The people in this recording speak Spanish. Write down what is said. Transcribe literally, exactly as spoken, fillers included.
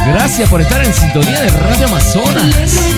Gracias por estar en sintonía de Radio Amazonas.